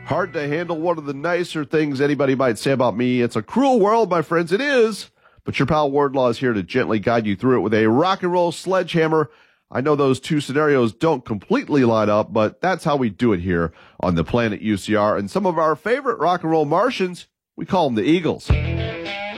Hard to handle one of the nicer things anybody might say about me. It's a cruel world, my friends. It is. But your pal Wardlaw is here to gently guide you through it with a rock and roll sledgehammer. I know those two scenarios don't completely line up, but that's how we do it here on the Planet UCR. And some of our favorite rock and roll Martians, we call them the Eagles.